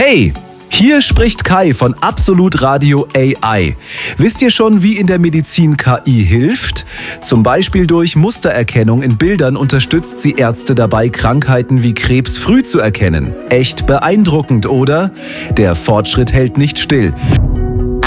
Hey, hier spricht Kai von Absolut Radio AI. Wisst ihr schon, wie in der Medizin KI hilft? Zum Beispiel durch Mustererkennung in Bildern unterstützt sie Ärzte dabei, Krankheiten wie Krebs früh zu erkennen. Echt beeindruckend, oder? Der Fortschritt hält nicht still.